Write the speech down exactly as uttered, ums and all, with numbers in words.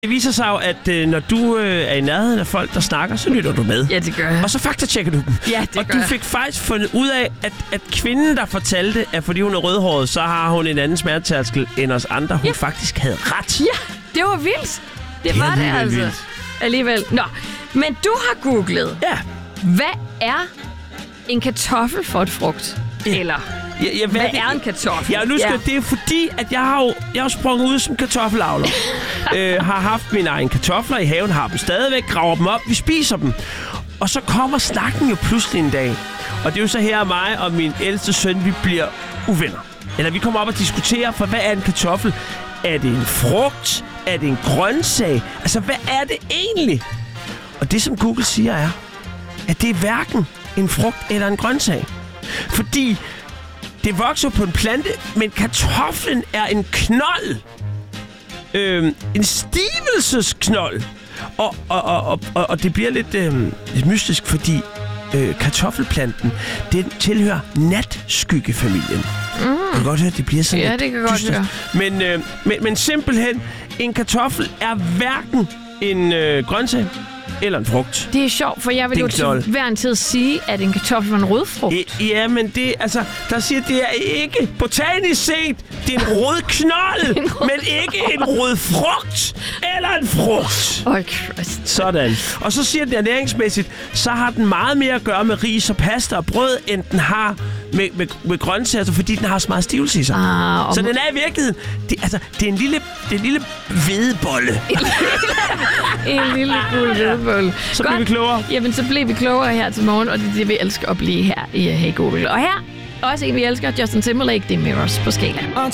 Det viser sig jo, at øh, når du øh, er i nærheden af folk, der snakker, så lytter du med. Ja, det gør jeg. Og så faktatjekker du dem. Ja, det og gør du jeg. fik faktisk fundet ud af, at, at kvinden, der fortalte, at fordi hun er rødhåret, så har hun en anden smertetærskel end os andre. Hun Ja. faktisk havde ret. Ja, det var vildt. Det, Det var er det alligevel altså. vildt. Alligevel. Nå, men du har googlet, Ja. hvad er en kartoffel for et frugt? Ja. Eller, Ja, ja, hvad det- er en kartoffel? Ja, nu skal ja. det er fordi, at jeg har jo jeg har sprunget ud som kartoffelavler. øh, har haft mine egne kartofler i haven, har dem stadigvæk, graver dem op, vi spiser dem. Og så kommer snakken jo pludselig en dag. Og det er jo så her mig og min ældste søn, vi bliver uvenner. Eller vi kommer op og diskuterer, for hvad er en kartoffel? Er det en frugt? Er det en grøntsag? Altså, hvad er det egentlig? Og det, som Google siger, er, at det er hverken en frugt eller en grøntsag. Fordi det vokser på en plante, men kartoflen er en knold. Øhm, en stivelsesknold. Og, og, og, og, og, og det bliver lidt, øhm, lidt mystisk, fordi øh, kartoffelplanten, den tilhører natskyggefamilien. Mm. Du kan godt høre, at det bliver sådan Ja, lidt det kan jeg godt dystert. høre. Men, øh, men, men simpelthen, en kartoffel er hverken en øh, grøntsag eller en frugt. Det er sjovt, for jeg vil Det er jo en knold. til hver en tid sige, at en kartoffel var en rødfrugt. I, ja, men det, altså, der siger, det er ikke, botanisk set, det er en rød knold, En rød men ikke en rød frugt eller en frugt. Øj, Christ. Sådan. Og så siger den ernæringsmæssigt, så har den meget mere at gøre med ris og pasta og brød, end den har med, med, med grøntsager, fordi den har så meget stivelse i sig. Ah, og så den er i virkeligheden, det, altså, det er en lille, det er en lille hvedebolle. en lille gul hvedebolle. Så bliver vi klogere. Jamen, så bliver vi klogere her til morgen, og det er det, vi elsker at blive her i Hey Google. Og her, også en, vi elsker, Justin Timberlake, det er Mirrors på Skala.